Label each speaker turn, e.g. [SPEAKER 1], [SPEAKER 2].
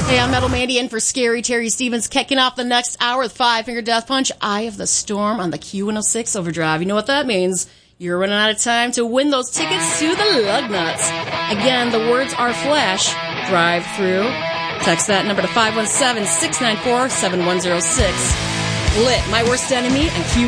[SPEAKER 1] Hey, I'm Metal Mandy in for Scary Terry Stevens, kicking off the next hour with Five Finger Death Punch, Eye of the Storm on the Q106 Overdrive. You know what that means. You're running out of time to win those tickets to the Lug Nuts. Again, the words are Flash, Drive Through. Text that number to 517-694-7106. Lit, My Worst Enemy, and Q106.